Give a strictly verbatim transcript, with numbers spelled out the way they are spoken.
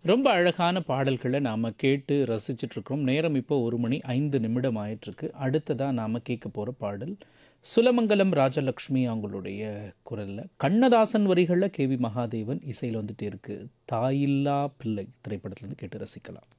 ரொம்ப அழகான பாடல்கள நாம கேட்டு ரசிச்சுட்ருக்கிறோம். நேரம் இப்போ ஒரு மணி ஐந்து நிமிடம் ஆயிட்டிருக்கு. அடுத்ததா நாம கேட்க போற பாடல், சுலமங்கலம் ராஜலக்ஷ்மி அவங்களுடைய குரல்ல, கண்ணதாசன் வரிகள்ல கே.வி. மகாதேவன் இசையில வந்துட்டே இருக்கு. "தாயில்லா பிள்ளை" திரைப்படத்திலருந்து கேட்டு ரசிக்கலாம்.